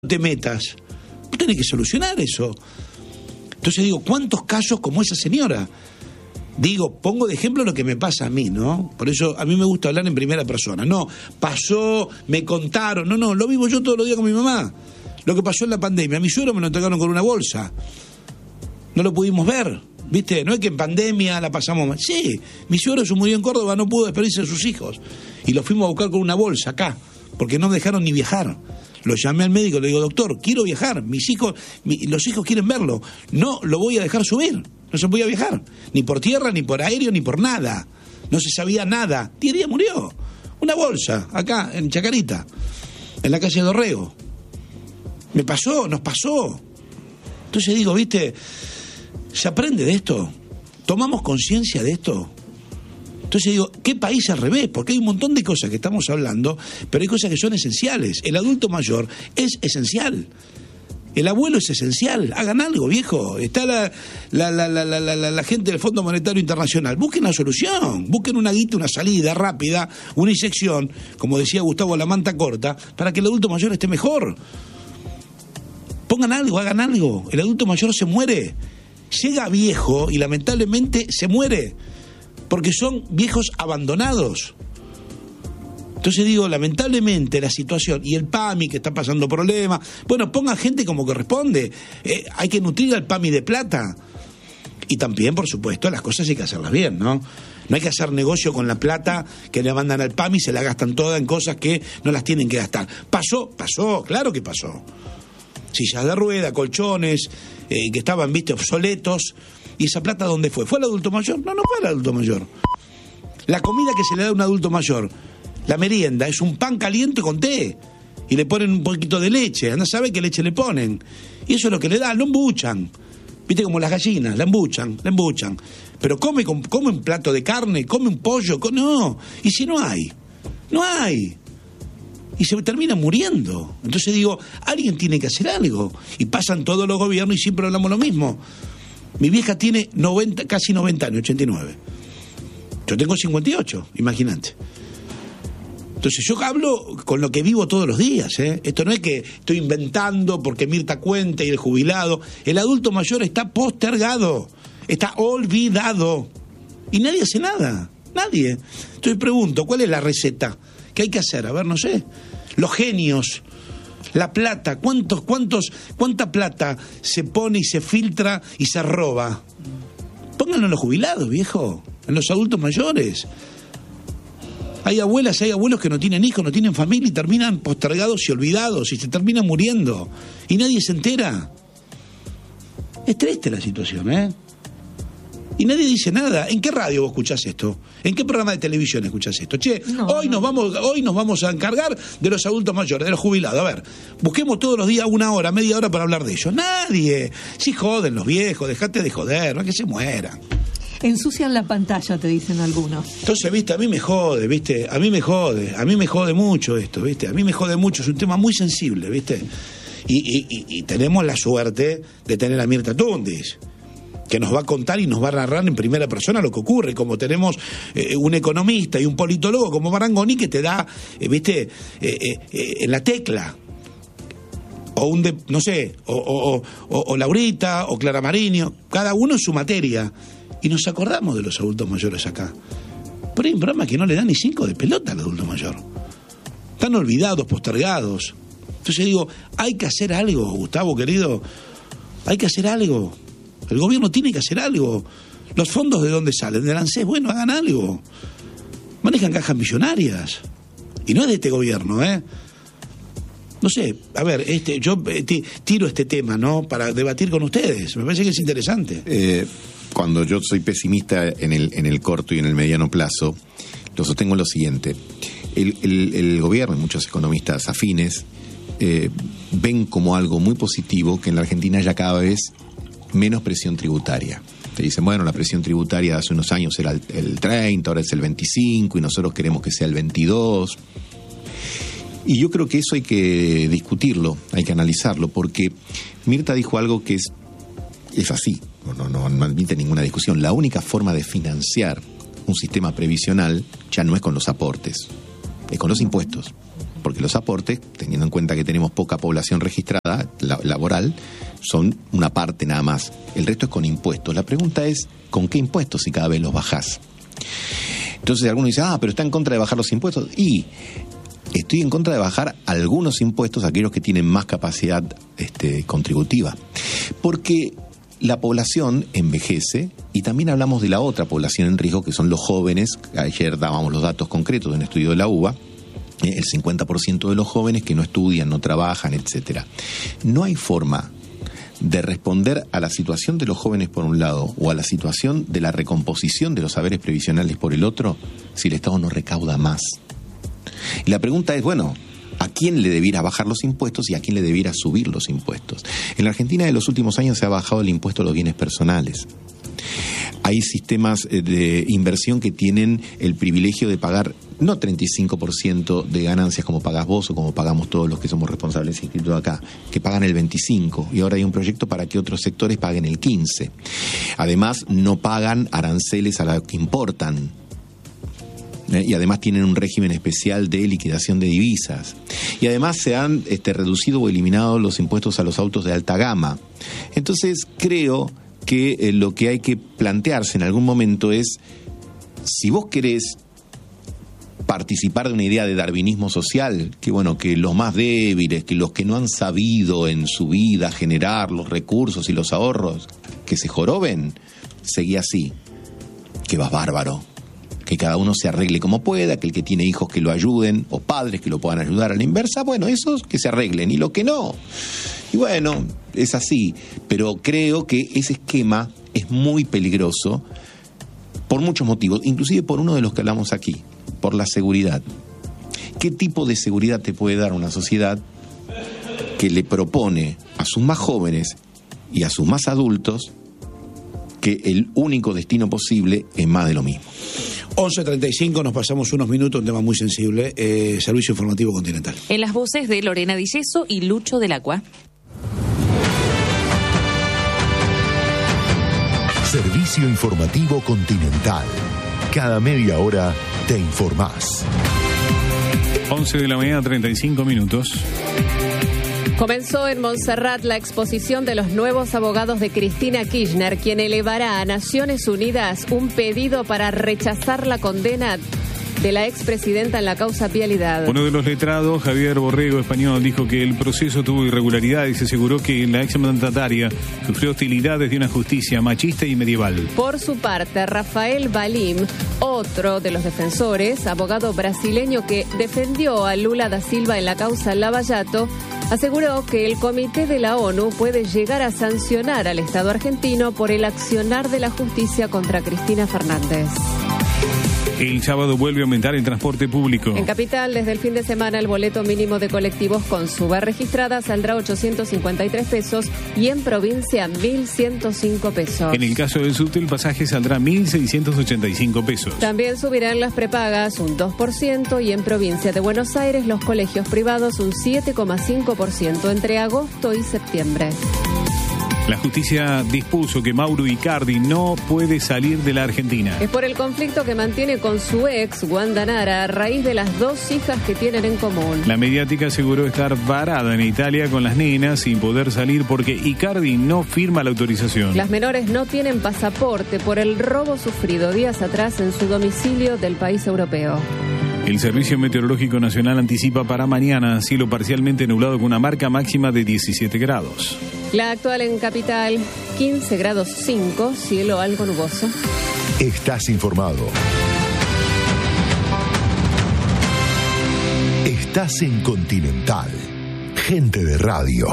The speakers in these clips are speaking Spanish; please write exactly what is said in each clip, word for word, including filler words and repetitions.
te metas. Vos tenés que solucionar eso. Entonces digo, ¿cuántos casos como esa señora? Digo, pongo de ejemplo lo que me pasa a mí, ¿no? Por eso a mí me gusta hablar en primera persona. No, pasó, me contaron. No, no, lo vivo yo todos los días con mi mamá. Lo que pasó en la pandemia. A mi suegro me lo entregaron con una bolsa. No lo pudimos ver, ¿viste? No es que en pandemia la pasamos mal. Sí, mi suegro se murió en Córdoba, no pudo despedirse de sus hijos. Y lo fuimos a buscar con una bolsa acá, porque no me dejaron ni viajar. Lo llamé al médico, le digo, doctor, quiero viajar, mis hijos, mi, los hijos quieren verlo. No lo voy a dejar subir, no se podía viajar. Ni por tierra, ni por aéreo, ni por nada. No se sabía nada. Diez días murió. Una bolsa, acá, en Chacarita, en la calle Dorrego. Me pasó, nos pasó. Entonces digo, viste, ¿se aprende de esto? ¿Tomamos conciencia de esto? Entonces digo, ¿qué país al revés? Porque hay un montón de cosas que estamos hablando, pero hay cosas que son esenciales. El adulto mayor es esencial. El abuelo es esencial. Hagan algo, viejo. Está la, la, la, la, la, la, la gente del Fondo Monetario Internacional. Busquen una solución. Busquen una guita, una salida rápida, una inyección, como decía Gustavo, a la manta corta, para que el adulto mayor esté mejor. Pongan algo, hagan algo. El adulto mayor se muere. Llega viejo y lamentablemente se muere. Porque son viejos abandonados. Entonces digo, lamentablemente la situación, y el PAMI que está pasando problemas, bueno, pongan gente como corresponde. Eh, hay que nutrir al PAMI de plata. Y también, por supuesto, las cosas hay que hacerlas bien, ¿no? No hay que hacer negocio con la plata que le mandan al PAMI y se la gastan toda en cosas que no las tienen que gastar. Pasó, pasó, claro que pasó. Sillas de rueda, colchones, eh, que estaban, viste, obsoletos. ¿Y esa plata dónde fue? ¿Fue al adulto mayor? No, no fue al adulto mayor. La comida que se le da a un adulto mayor, la merienda, es un pan caliente con té. Y le ponen un poquito de leche. Anda a saber qué leche le ponen. Y eso es lo que le dan, lo embuchan. Viste, como las gallinas, la embuchan, la embuchan. Pero come, come un plato de carne, come un pollo, come, no. Y si no hay, no hay. Y se termina muriendo. Entonces digo, alguien tiene que hacer algo. Y pasan todos los gobiernos y siempre hablamos lo mismo. Mi vieja tiene noventa, casi noventa años, ochenta y nueve. Yo tengo cincuenta y ocho, imagínate. Entonces yo hablo con lo que vivo todos los días, ¿eh? Esto no es que estoy inventando porque Mirta cuenta y el jubilado. El adulto mayor está postergado, está olvidado. Y nadie hace nada, nadie. Entonces pregunto, ¿cuál es la receta? ¿Qué hay que hacer? A ver, no sé. Los genios, la plata, ¿cuántos, cuántos, cuánta plata se pone y se filtra y se roba? Pónganlo en los jubilados, viejo, en los adultos mayores. Hay abuelas, hay abuelos que no tienen hijos, no tienen familia y terminan postergados y olvidados y se terminan muriendo. Y nadie se entera. Es triste la situación, ¿eh? Y nadie dice nada. ¿En qué radio vos escuchás esto? ¿En qué programa de televisión escuchás esto? Che, no, hoy, no. Nos vamos, hoy nos vamos a encargar de los adultos mayores, de los jubilados. A ver, busquemos todos los días una hora, media hora para hablar de ellos. Nadie. Sí joden los viejos, dejate de joder, no es que se mueran. Ensucian la pantalla, te dicen algunos. Entonces, viste, a mí me jode, viste, a mí me jode, a mí me jode mucho esto, viste, a mí me jode mucho, es un tema muy sensible, viste. Y, y, y, y tenemos la suerte de tener a Mirta Tundis, que nos va a contar y nos va a narrar en primera persona lo que ocurre, como tenemos eh, un economista y un politólogo como Marangoni que te da, eh, viste, eh, eh, eh, en la tecla. O un, de, no sé, o, o, o, o Laurita, o Clara Mariño, cada uno en su materia. Y nos acordamos de los adultos mayores acá. Pero hay un programa que no le da ni cinco de pelota al adulto mayor. Están olvidados, postergados. Entonces digo, hay que hacer algo, Gustavo, querido. Hay que hacer algo. El gobierno tiene que hacer algo. Los fondos, ¿de dónde salen? Del ANSES. Bueno, hagan algo. Manejan cajas millonarias. Y no es de este gobierno, ¿eh? No sé, a ver, este, yo eh, tiro este tema, ¿no? Para debatir con ustedes. Me parece que es interesante. Eh... Cuando yo soy pesimista en el, en el corto y en el mediano plazo, lo sostengo en lo siguiente. El, el, el gobierno y muchos economistas afines eh, ven como algo muy positivo que en la Argentina haya cada vez menos presión tributaria. Te dicen, bueno, la presión tributaria hace unos años era el, el treinta, ahora es el veinticinco y nosotros queremos que sea el veintidós. Y yo creo que eso hay que discutirlo, hay que analizarlo, porque Mirta dijo algo que es, es así. No, no, no admite ninguna discusión. La única forma de financiar un sistema previsional ya no es con los aportes, es con los impuestos. porque los aportes, teniendo en cuenta que tenemos poca población registrada la, laboral, son una parte nada más. El resto es con impuestos. La pregunta es, ¿con qué impuestos si cada vez los bajás? Entonces algunos dicen, ah, pero está en contra de bajar los impuestos. Y estoy en contra de bajar algunos impuestos a aquellos que tienen más capacidad este, contributiva. Porque la población envejece y también hablamos de la otra población en riesgo, que son los jóvenes. Ayer dábamos los datos concretos de un estudio de la U B A. El cincuenta por ciento de los jóvenes que no estudian, no trabajan, etcétera. No hay forma de responder a la situación de los jóvenes por un lado o a la situación de la recomposición de los saberes previsionales por el otro si el Estado no recauda más. Y la pregunta es, bueno, ¿a quién le debiera bajar los impuestos y a quién le debiera subir los impuestos? En la Argentina de los últimos años se ha bajado el impuesto a los bienes personales. Hay sistemas de inversión que tienen el privilegio de pagar no treinta y cinco por ciento de ganancias como pagás vos o como pagamos todos los que somos responsables inscritos acá, que pagan el veinticinco por ciento, y ahora hay un proyecto para que otros sectores paguen el quince por ciento. Además, no pagan aranceles a lo que importan. ¿eh? Y además tienen un régimen especial de liquidación de divisas. Y además se han este, reducido o eliminado los impuestos a los autos de alta gama. Entonces, creo que eh, lo que hay que plantearse en algún momento es, si vos querés participar de una idea de darwinismo social, que bueno, que los más débiles, que los que no han sabido en su vida generar los recursos y los ahorros, que se joroben, seguí así, que vas bárbaro, que cada uno se arregle como pueda, que el que tiene hijos que lo ayuden, o padres que lo puedan ayudar a la inversa, bueno, esos que se arreglen, y lo que no. Y bueno, es así, pero creo que ese esquema es muy peligroso por muchos motivos, inclusive por uno de los que hablamos aquí, por la seguridad. ¿Qué tipo de seguridad te puede dar una sociedad que le propone a sus más jóvenes y a sus más adultos que el único destino posible es más de lo mismo? once treinta y cinco, nos pasamos unos minutos, un tema muy sensible. Eh, Servicio Informativo Continental. En las voces de Lorena Di Yeso y Lucho del Acua. Servicio Informativo Continental. Cada media hora te informás. once de la mañana, treinta y cinco minutos. Comenzó en Montserrat la exposición de los nuevos abogados de Cristina Kirchner, quien elevará a Naciones Unidas un pedido para rechazar la condena de la expresidenta en la causa Pialidad. Uno de los letrados, Javier Borrego, español, dijo que el proceso tuvo irregularidades y se aseguró que la exmandataria sufrió hostilidades de una justicia machista y medieval. Por su parte, Rafael Balim, otro de los defensores, abogado brasileño que defendió a Lula da Silva en la causa Lava Jato, aseguró que el Comité de la ONU puede llegar a sancionar al Estado argentino por el accionar de la justicia contra Cristina Fernández. El sábado vuelve a aumentar el transporte público. En Capital, desde el fin de semana, el boleto mínimo de colectivos con suba registrada saldrá ochocientos cincuenta y tres pesos y en provincia mil ciento cinco pesos. En el caso del subte, el pasaje saldrá mil seiscientos ochenta y cinco pesos. También subirán las prepagas un dos por ciento y en provincia de Buenos Aires los colegios privados un siete coma cinco por ciento entre agosto y septiembre. La justicia dispuso que Mauro Icardi no puede salir de la Argentina. Es por el conflicto que mantiene con su ex, Wanda Nara, a raíz de las dos hijas que tienen en común. La mediática aseguró estar varada en Italia con las nenas sin poder salir porque Icardi no firma la autorización. Las menores no tienen pasaporte por el robo sufrido días atrás en su domicilio del país europeo. El Servicio Meteorológico Nacional anticipa para mañana cielo parcialmente nublado con una marca máxima de diecisiete grados. La actual en Capital, quince grados cinco, cielo algo nuboso. Estás informado. Estás en Continental. Gente de radio.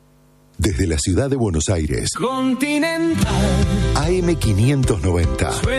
Desde la ciudad de Buenos Aires. Continental. A M quinientos noventa.